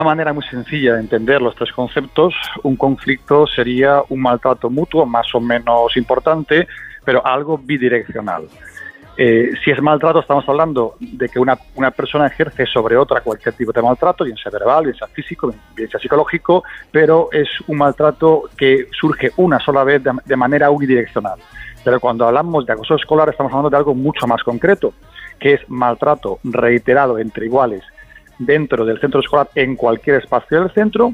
Una manera muy sencilla de entender los tres conceptos: un conflicto sería un maltrato mutuo más o menos importante, pero algo bidireccional. Si es maltrato, estamos hablando de que una persona ejerce sobre otra cualquier tipo de maltrato, bien sea verbal, bien sea físico, bien sea psicológico, pero es un maltrato que surge una sola vez de manera unidireccional. Pero cuando hablamos de acoso escolar, estamos hablando de algo mucho más concreto, que es maltrato reiterado entre iguales dentro del centro escolar, en cualquier espacio del centro,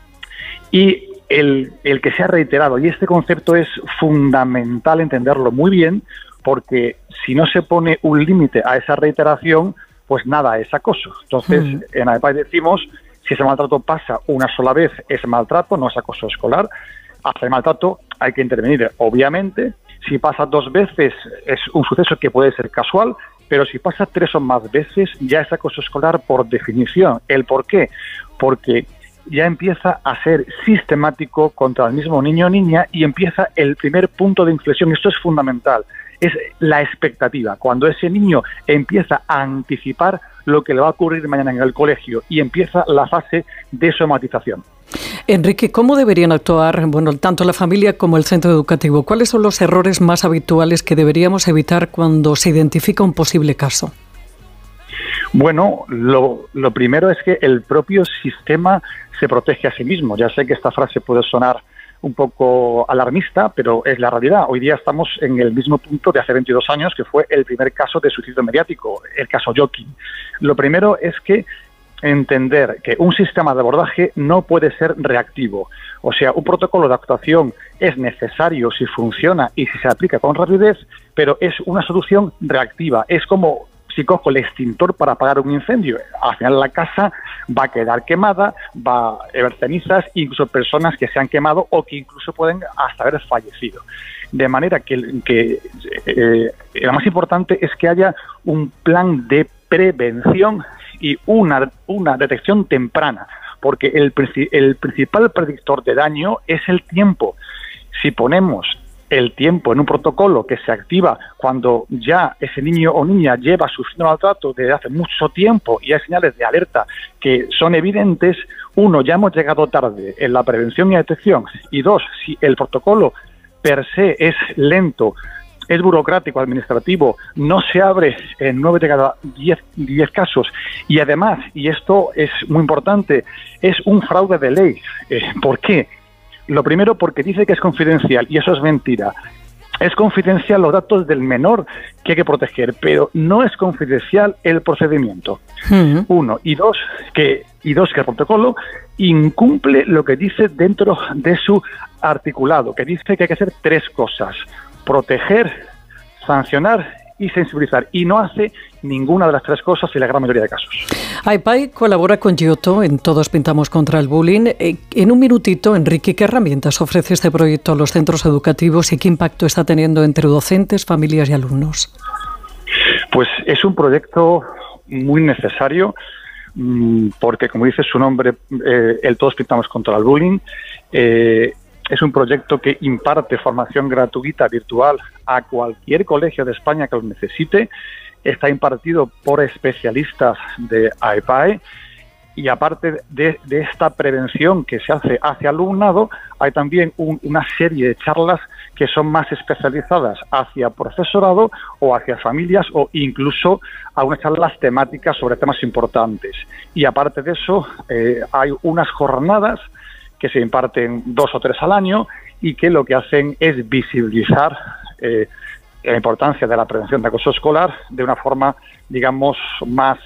y el que sea reiterado. Y este concepto es fundamental entenderlo muy bien, porque si no se pone un límite a esa reiteración, pues nada es acoso. Entonces, en AEPAI decimos, si ese maltrato pasa una sola vez, es maltrato, no es acoso escolar. Hasta el maltrato hay que intervenir, obviamente. Si pasa 2 veces, es un suceso que puede ser casual, pero si pasa 3 o más veces, ya es acoso escolar por definición. ¿El por qué? Porque ya empieza a ser sistemático contra el mismo niño o niña, y empieza el primer punto de inflexión. Esto es fundamental. Es la expectativa, cuando ese niño empieza a anticipar lo que le va a ocurrir mañana en el colegio, y empieza la fase de somatización. Enrique, ¿cómo deberían actuar, tanto la familia como el centro educativo? ¿Cuáles son los errores más habituales que deberíamos evitar cuando se identifica un posible caso? Bueno, lo primero es que el propio sistema se protege a sí mismo. Ya sé que esta frase puede sonar un poco alarmista, pero es la realidad. Hoy día estamos en el mismo punto de hace 22 años, que fue el primer caso de suicidio mediático, el caso Joaquín. Lo primero es que entender que un sistema de abordaje no puede ser reactivo. O sea, un protocolo de actuación es necesario si funciona y si se aplica con rapidez, pero es una solución reactiva. Es como si cojo el extintor para apagar un incendio. Al final la casa va a quedar quemada, va a haber cenizas, incluso personas que se han quemado o que incluso pueden hasta haber fallecido. De manera que lo más importante es que haya un plan de prevención y una detección temprana, porque el principal predictor de daño es el tiempo. Si ponemos el tiempo en un protocolo que se activa cuando ya ese niño o niña lleva sufriendo maltrato desde hace mucho tiempo y hay señales de alerta que son evidentes, 1, ya hemos llegado tarde en la prevención y detección, y 2, si el protocolo per se es lento, es burocrático, administrativo, no se abre en 9 de cada 10 casos, y además, y esto es muy importante, es un fraude de ley. ¿Por qué? Lo primero, porque dice que es confidencial, y eso es mentira. Es confidencial los datos del menor que hay que proteger, pero no es confidencial el procedimiento. 1, y 2, que el protocolo incumple lo que dice dentro de su articulado, que dice que hay que hacer 3 cosas: proteger, sancionar y sensibilizar, y no hace ninguna de las 3 cosas en la gran mayoría de casos. AEPAI colabora con Giotto en Todos Pintamos contra el Bullying. En un minutito, Enrique, ¿qué herramientas ofrece este proyecto a los centros educativos y qué impacto está teniendo entre docentes, familias y alumnos? Pues es un proyecto muy necesario, porque, como dice su nombre, el Todos Pintamos contra el Bullying, es un proyecto que imparte formación gratuita virtual a cualquier colegio de España que lo necesite. Está impartido por especialistas de AEPAI, y aparte de esta prevención que se hace hacia alumnado, hay también una serie de charlas que son más especializadas hacia profesorado o hacia familias, o incluso algunas charlas temáticas sobre temas importantes. Y aparte de eso, hay unas jornadas que se imparten 2 o 3 al año, y que lo que hacen es visibilizar la importancia de la prevención de acoso escolar de una forma, digamos, más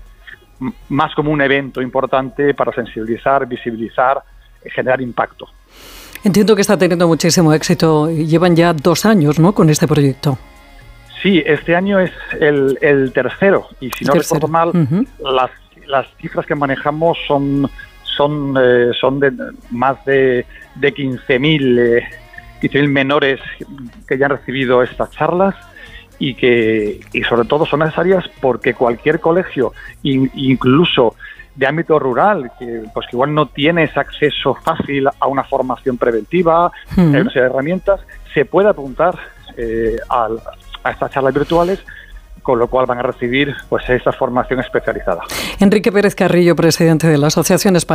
como un evento importante para sensibilizar, visibilizar, generar impacto. Entiendo que está teniendo muchísimo éxito. Llevan ya 2 años, ¿no?, con este proyecto. Sí, este año es el tercero, y si no recuerdo mal, las cifras que manejamos son de más de 15.000 menores que ya han recibido estas charlas, y sobre todo son necesarias porque cualquier colegio, incluso de ámbito rural, que igual no tiene ese acceso fácil a una formación preventiva, a una serie de herramientas, se puede apuntar a estas charlas virtuales con lo cual van a recibir pues esa formación especializada. Enrique Pérez Carrillo, presidente de la Asociación Española